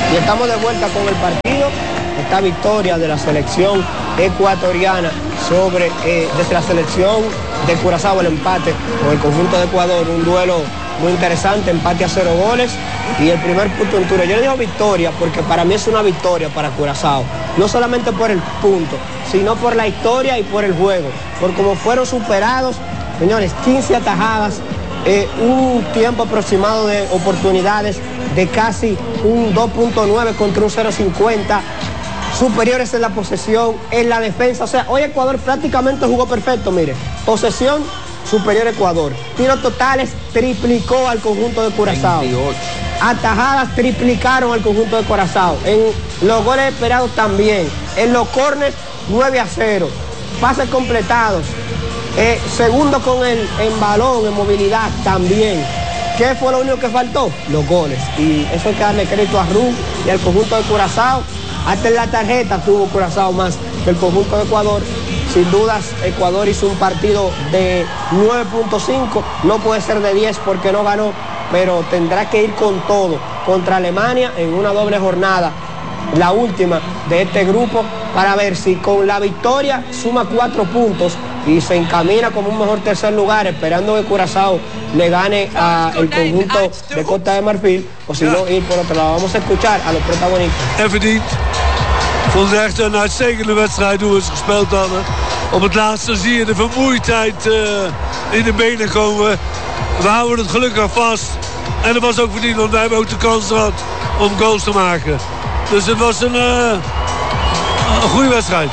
Y estamos de vuelta con el partido. Esta victoria de la selección ecuatoriana sobre desde la selección de Curazao, el empate con el conjunto de Ecuador, un duelo muy interesante, empate a 0 goles y el primer punto en Turín. Yo le digo victoria porque para mí es una victoria para Curazao, no solamente por el punto, sino por la historia y por el juego, por cómo fueron superados, señores, 15 atajadas, un tiempo aproximado de oportunidades de casi un 2.9 contra un 0.50, superiores en la posesión, en la defensa. O sea, hoy Ecuador prácticamente jugó perfecto, mire, posesión superior Ecuador, tiros totales triplicó al conjunto de Curazao, 28. Atajadas triplicaron al conjunto de Curazao, en los goles esperados también, en los corners 9-0, pases completados, segundo con en balón, en movilidad también. ¿Qué fue lo único que faltó? Los goles, y eso hay que darle crédito a Run y al conjunto de Curazao. Hasta en la tarjeta tuvo Curazao más que el conjunto de Ecuador. Sin dudas, Ecuador hizo un partido de 9.5, no puede ser de 10 porque no ganó, pero tendrá que ir con todo contra Alemania en una doble jornada, la última de este grupo, para ver si con la victoria suma 4 puntos y se encamina como un mejor tercer lugar, esperando que Curazao le gane al conjunto de Costa de Marfil, o si no, ir por otro lado. Vamos a escuchar a los protagonistas. En verdiend. Vond het echt een uitstekende wedstrijd hoe we het gespeeld hadden. Op het laatste zie je de vermoeidheid in de benen komen. We houden het gelukkig vast. En dat was ook verdiend, want wij hebben ook de kans gehad om goals te maken. Dus het was een goede wedstrijd.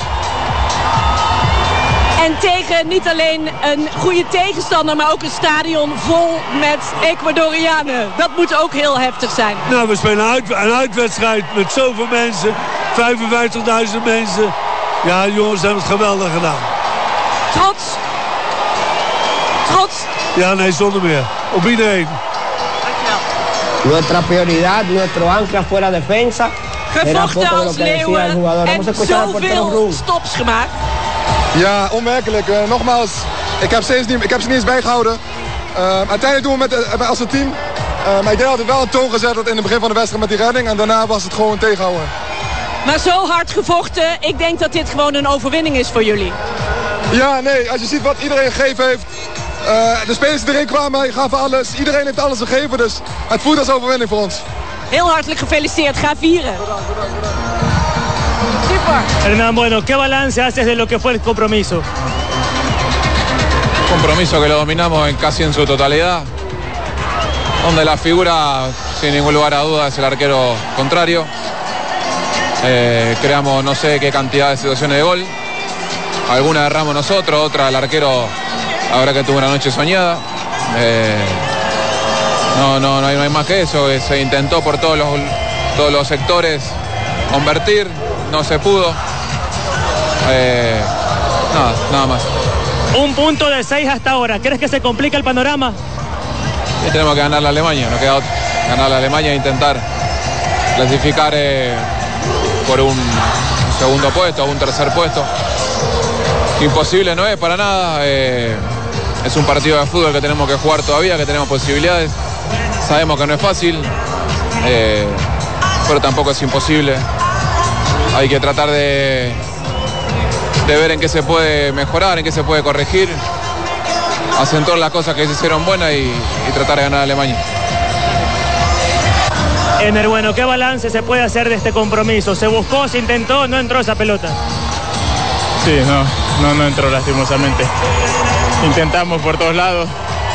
En tegen niet alleen een goede tegenstander, maar ook een stadion vol met Ecuadorianen. Dat moet ook heel heftig zijn. Nou, we spelen een uitwedstrijd met zoveel mensen. 55.000 mensen. Ja, de jongens hebben het geweldig gedaan. Trots? Trots? Ja, nee, zonder meer. Op iedereen. Dankjewel. Nuestra prioridad, nuestro ancla fue la defensa. Gevochten als leeuwen en zoveel stops gemaakt. Ja, onwerkelijk. Nogmaals, ik heb ze niet eens bijgehouden. Uiteindelijk doen we het als een team. Maar ik denk dat het wel een toon gezet had in het begin van de wedstrijd met die redding. En daarna was het gewoon tegenhouden. Maar zo hard gevochten, ik denk dat dit gewoon een overwinning is voor jullie. Ja, nee, als je ziet wat iedereen gegeven heeft. De spelers die erin kwamen, gaven alles. Iedereen heeft alles gegeven, dus het voelt als overwinning voor ons. Heel hartelijk gefeliciteerd, ga vieren. Hernán, bueno, ¿qué balance haces de lo que fue el compromiso? Compromiso que lo dominamos casi en su totalidad, donde la figura, sin ningún lugar a dudas, es el arquero contrario. Creamos no sé qué cantidad de situaciones de gol, algunas erramos nosotros, otra el arquero, la verdad que tuvo una noche soñada. No hay más que eso, se intentó por todos los sectores convertir. No se pudo. Nada más. Un punto de 6 hasta ahora. ¿Crees que se complica el panorama? Y tenemos que ganar la Alemania. No queda otra. Ganar la Alemania e intentar clasificar por un segundo puesto o un tercer puesto. Imposible no es para nada. Es un partido de fútbol que tenemos que jugar todavía, que tenemos posibilidades. Sabemos que no es fácil, pero tampoco es imposible. Hay que tratar de ver en qué se puede mejorar, en qué se puede corregir, acentuar las cosas que se hicieron buenas y tratar de ganar a Alemania. Ener, bueno, ¿qué balance se puede hacer de este compromiso? ¿Se buscó, se intentó, no entró esa pelota? Sí, no entró lastimosamente. Intentamos por todos lados,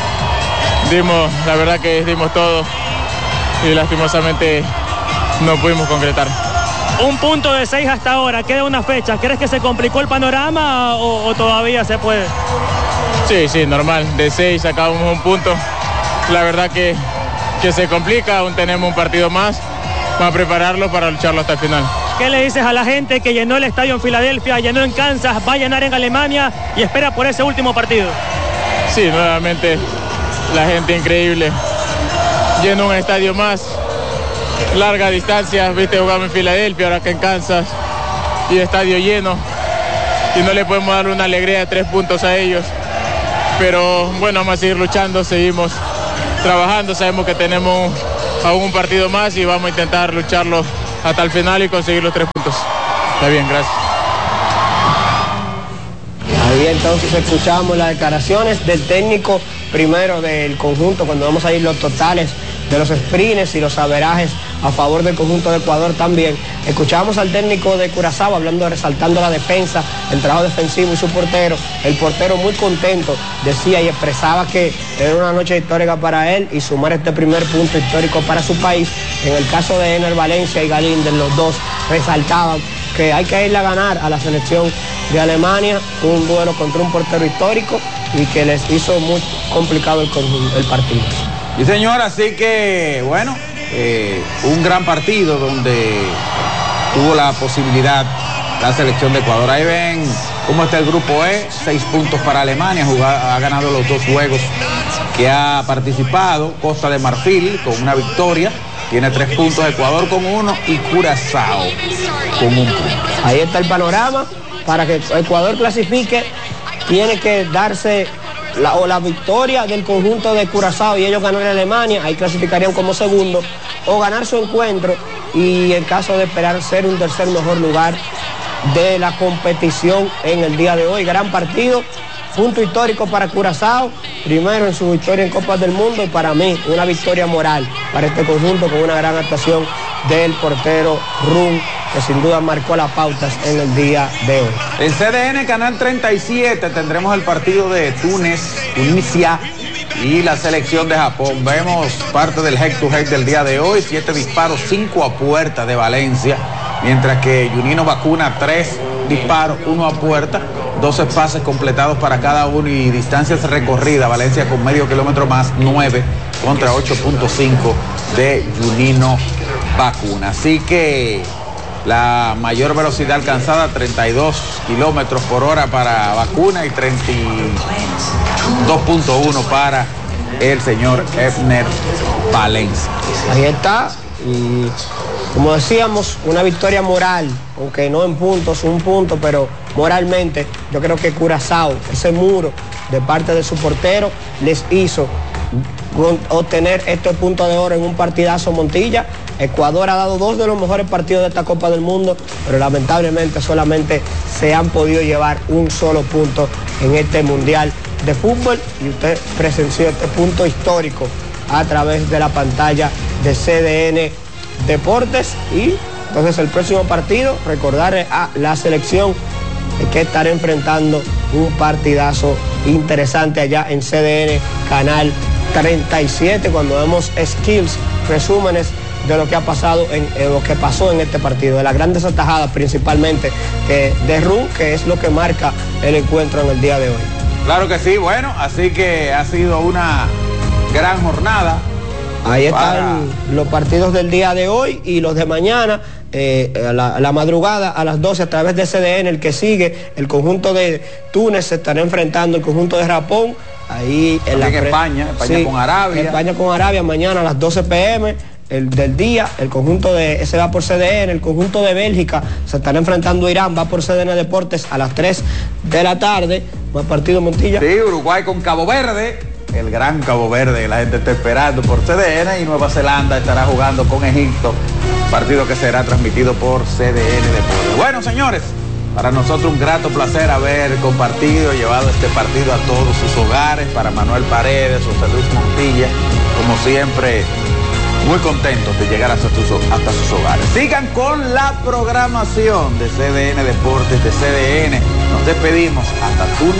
la verdad que dimos todo y lastimosamente no pudimos concretar. Un punto de 6 hasta ahora, queda una fecha. ¿Crees que se complicó el panorama o todavía se puede? Sí, normal. De 6 sacamos un punto. La verdad que se complica, aún tenemos un partido más. Vamos a prepararlo para lucharlo hasta el final. ¿Qué le dices a la gente que llenó el estadio en Filadelfia, llenó en Kansas, va a llenar en Alemania y espera por ese último partido? Sí, nuevamente la gente increíble. Llenó un estadio más. Larga distancia, viste, jugamos en Filadelfia, ahora acá en Kansas y estadio lleno y no le podemos dar una alegría de 3 puntos a ellos, pero bueno, vamos a seguir luchando, seguimos trabajando, sabemos que tenemos aún un partido más y vamos a intentar lucharlo hasta el final y conseguir los 3 puntos. Está bien, gracias. Ahí entonces escuchamos las declaraciones del técnico primero del conjunto, cuando vamos a ir los totales de los sprints y los averajes a favor del conjunto de Ecuador también. Escuchamos al técnico de Curazao hablando, resaltando la defensa, el trabajo defensivo y su portero. El portero muy contento, decía y expresaba que era una noche histórica para él y sumar este primer punto histórico para su país. En el caso de Ener Valencia y Galíndez, los dos resaltaban que hay que irle a ganar a la selección de Alemania, un duelo contra un portero histórico y que les hizo muy complicado el partido. Y señor, así que bueno, un gran partido donde tuvo la posibilidad la selección de Ecuador. Ahí ven cómo está el grupo E, 6 puntos para Alemania, ha ganado los 2 juegos que ha participado. Costa de Marfil con una victoria, tiene 3 puntos, Ecuador con 1 y Curazao con 1 punto. Ahí está el panorama. Para que Ecuador clasifique, tiene que darse la victoria del conjunto de Curazao y ellos ganar a Alemania, ahí clasificarían como segundo, o ganar su encuentro y en caso de esperar ser un tercer mejor lugar de la competición en el día de hoy. Gran partido, punto histórico para Curazao, primero en su victoria en Copas del Mundo, y para mí una victoria moral para este conjunto con una gran actuación del portero Run, que sin duda marcó las pautas en el día de hoy. En CDN Canal 37 tendremos el partido de Tunisia y la selección de Japón. Vemos parte del head to head del día de hoy, 7 disparos, 5 a puerta de Valencia, mientras que Junino Vacuna 3 disparos, 1 a puerta, 12 pases completados para cada uno y distancias recorridas. Valencia con medio kilómetro más, 9 contra 8.5 de Junino Vacuna. Así que la mayor velocidad alcanzada, 32 kilómetros por hora para Vacuna y 32.1 para el señor Ener Valencia. Ahí está, y como decíamos, una victoria moral, aunque no en puntos, un punto, pero moralmente yo creo que Curazao, ese muro de parte de su portero, les hizo obtener este punto de oro en un partidazo. Montilla, Ecuador ha dado 2 de los mejores partidos de esta Copa del Mundo, pero lamentablemente solamente se han podido llevar un solo punto en este Mundial de Fútbol, y usted presenció este punto histórico a través de la pantalla de CDN Deportes. Y entonces el próximo partido, recordarle a la selección que estará enfrentando un partidazo interesante allá en CDN Canal 37, cuando vemos skills, resúmenes de lo que ha pasado en lo que pasó en este partido, de las grandes atajadas principalmente de Run, que es lo que marca el encuentro en el día de hoy. Claro que sí, bueno, así que ha sido una gran jornada. Ahí están los partidos del día de hoy y los de mañana, la madrugada a las 12 a través de CDN, el que sigue, el conjunto de Túnez se estará enfrentando el conjunto de Japón. Ahí en España sí, con Arabia. España con Arabia, mañana a las 12 p.m. del día, el conjunto de, ese va por CDN, el conjunto de Bélgica se estará enfrentando a Irán, va por CDN Deportes a las 3 de la tarde. Más partido, Montilla. Sí, Uruguay con Cabo Verde, el gran Cabo Verde, la gente está esperando por CDN, y Nueva Zelanda estará jugando con Egipto, partido que será transmitido por CDN Deportes. Bueno, señores, para nosotros un grato placer haber compartido, llevado este partido a todos sus hogares. Para Manuel Paredes, José Luis Montilla, como siempre, muy contentos de llegar hasta sus hogares. Sigan con la programación de CDN Deportes, de CDN. Nos despedimos hasta Túnez.